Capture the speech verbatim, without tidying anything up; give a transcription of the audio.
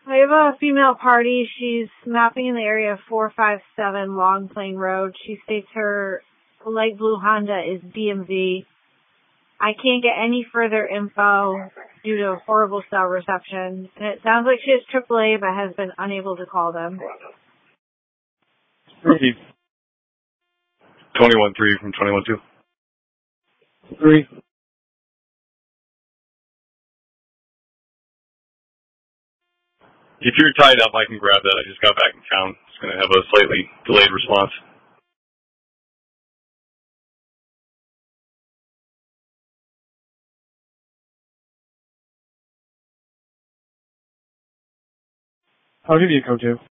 I have a female party. She's mapping in the area of four five seven Long Plain Road. She states her light blue Honda is D M V. I can't get any further info due to horrible cell reception. And it sounds like she has triple A but has been unable to call them. Three. twenty-one three from twenty-one two. Three. If you're tied up, I can grab that. I just got back in town. It's going to have a slightly delayed response. I'll give you a code two.